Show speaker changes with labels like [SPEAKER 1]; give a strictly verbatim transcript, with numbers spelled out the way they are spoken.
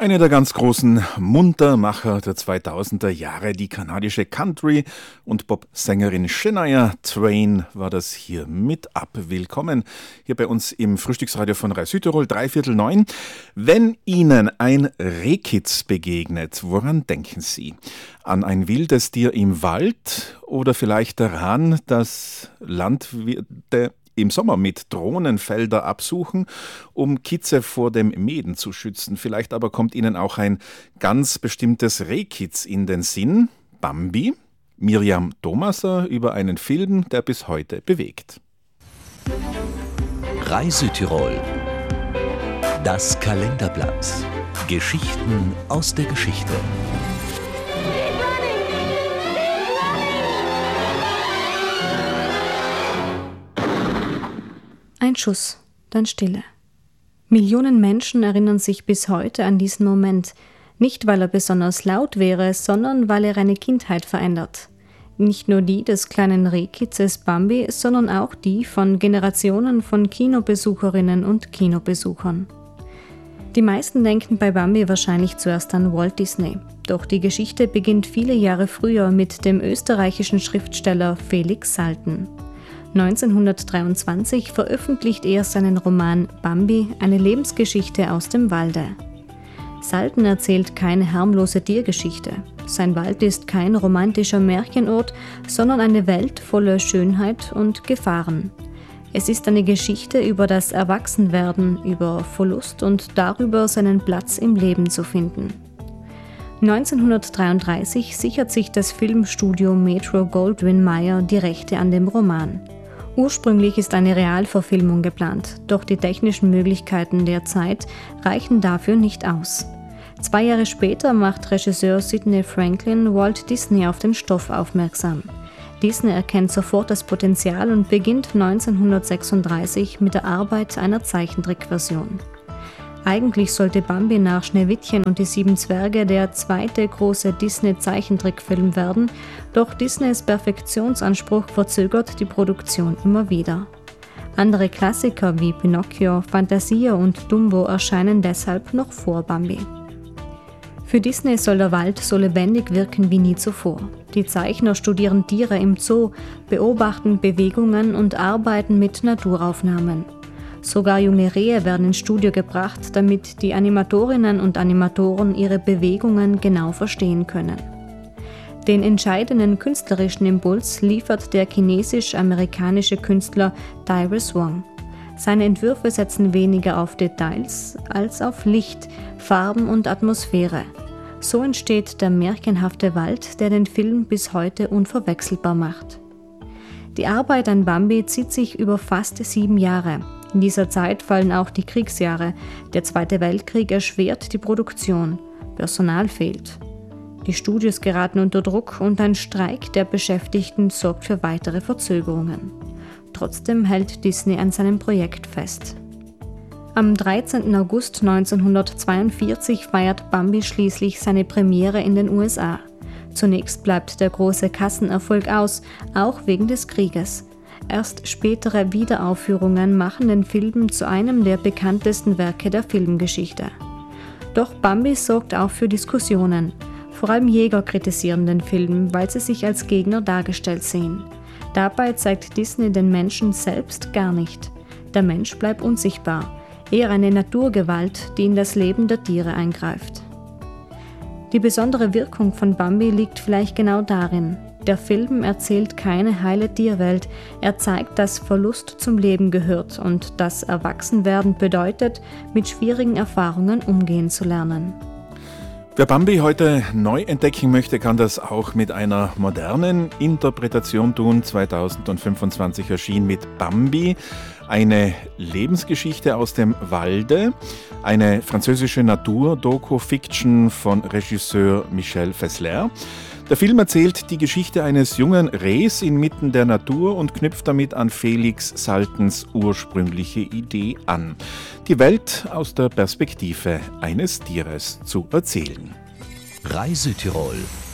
[SPEAKER 1] Eine der ganz großen Muntermacher der zweitausender Jahre, die kanadische Country- und Pop-Sängerin Shania Twain war das hier mit ab. Willkommen hier bei uns im Frühstücksradio von Rai Südtirol, dreiviertel neun. Wenn Ihnen ein Rehkitz begegnet, woran denken Sie? An ein wildes Tier im Wald oder vielleicht daran, dass Landwirte im Sommer mit Drohnen Felder absuchen, um Kitze vor dem Mähen zu schützen? Vielleicht aber kommt Ihnen auch ein ganz bestimmtes Rehkitz in den Sinn, Bambi. Miriam Thomaser über einen Film, der bis heute bewegt.
[SPEAKER 2] Rai Südtirol. Das Kalenderblatt. Geschichten aus der Geschichte.
[SPEAKER 3] Ein Schuss, dann Stille. Millionen Menschen erinnern sich bis heute an diesen Moment. Nicht, weil er besonders laut wäre, sondern weil er eine Kindheit verändert. Nicht nur die des kleinen Rehkitzes Bambi, sondern auch die von Generationen von Kinobesucherinnen und Kinobesuchern. Die meisten denken bei Bambi wahrscheinlich zuerst an Walt Disney. Doch die Geschichte beginnt viele Jahre früher mit dem österreichischen Schriftsteller Felix Salten. neunzehnhundertdreiundzwanzig veröffentlicht er seinen Roman Bambi, eine Lebensgeschichte aus dem Walde. Salten erzählt keine harmlose Tiergeschichte. Sein Wald ist kein romantischer Märchenort, sondern eine Welt voller Schönheit und Gefahren. Es ist eine Geschichte über das Erwachsenwerden, über Verlust und darüber, seinen Platz im Leben zu finden. neunzehnhundertdreiunddreißig sichert sich das Filmstudio Metro-Goldwyn-Mayer die Rechte an dem Roman. Ursprünglich ist eine Realverfilmung geplant, doch die technischen Möglichkeiten der Zeit reichen dafür nicht aus. Zwei Jahre später macht Regisseur Sidney Franklin Walt Disney auf den Stoff aufmerksam. Disney erkennt sofort das Potenzial und beginnt neunzehnhundertsechsunddreißig mit der Arbeit einer Zeichentrickversion. Eigentlich sollte Bambi nach Schneewittchen und die sieben Zwerge der zweite große Disney-Zeichentrickfilm werden, doch Disneys Perfektionsanspruch verzögert die Produktion immer wieder. Andere Klassiker wie Pinocchio, Fantasia und Dumbo erscheinen deshalb noch vor Bambi. Für Disney soll der Wald so lebendig wirken wie nie zuvor. Die Zeichner studieren Tiere im Zoo, beobachten Bewegungen und arbeiten mit Naturaufnahmen. Sogar junge Rehe werden ins Studio gebracht, damit die Animatorinnen und Animatoren ihre Bewegungen genau verstehen können. Den entscheidenden künstlerischen Impuls liefert der chinesisch-amerikanische Künstler Dyrus Wong. Seine Entwürfe setzen weniger auf Details als auf Licht, Farben und Atmosphäre. So entsteht der märchenhafte Wald, der den Film bis heute unverwechselbar macht. Die Arbeit an Bambi zieht sich über fast sieben Jahre. In dieser Zeit fallen auch die Kriegsjahre. Der Zweite Weltkrieg erschwert die Produktion. Personal fehlt. Die Studios geraten unter Druck und ein Streik der Beschäftigten sorgt für weitere Verzögerungen. Trotzdem hält Disney an seinem Projekt fest. Am dreizehnten August neunzehnhundertzweiundvierzig feiert Bambi schließlich seine Premiere in den U S A. Zunächst bleibt der große Kassenerfolg aus, auch wegen des Krieges. Erst spätere Wiederaufführungen machen den Film zu einem der bekanntesten Werke der Filmgeschichte. Doch Bambi sorgt auch für Diskussionen. Vor allem Jäger kritisieren den Film, weil sie sich als Gegner dargestellt sehen. Dabei zeigt Disney den Menschen selbst gar nicht. Der Mensch bleibt unsichtbar, eher eine Naturgewalt, die in das Leben der Tiere eingreift. Die besondere Wirkung von Bambi liegt vielleicht genau darin. Der Film erzählt keine heile Tierwelt, er zeigt, dass Verlust zum Leben gehört und dass Erwachsenwerden bedeutet, mit schwierigen Erfahrungen umgehen zu lernen.
[SPEAKER 1] Wer Bambi heute neu entdecken möchte, kann das auch mit einer modernen Interpretation tun. zweitausendfünfundzwanzig erschien mit Bambi eine Lebensgeschichte aus dem Walde, eine französische Natur-Doku-Fiction von Regisseur Michel Fessler. Der Film erzählt die Geschichte eines jungen Rehs inmitten der Natur und knüpft damit an Felix Saltens ursprüngliche Idee an, die Welt aus der Perspektive eines Tieres zu erzählen.
[SPEAKER 2] Rai Südtirol.